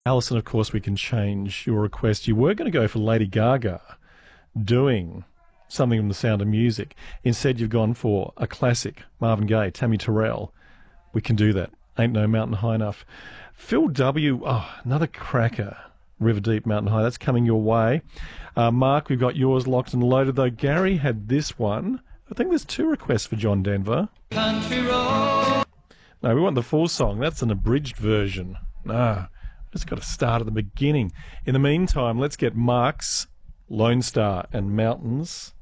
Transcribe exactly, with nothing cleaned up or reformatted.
Alison, of course, we can change your request. You were going to go for Lady Gaga doing something from The Sound of Music. Instead, you've gone for a classic, Marvin Gaye, Tammy Terrell. We can do that. Ain't No Mountain High Enough. Phil W., oh, another cracker. River Deep, Mountain High. That's coming your way. Uh, Mark, we've got yours locked and loaded, though. Gary had this one. I think there's two requests for John Denver. Country Road. No, we want the full song. That's an abridged version. Ah, just got to start at the beginning. In the meantime, let's get Mark's Lone Star and Mountains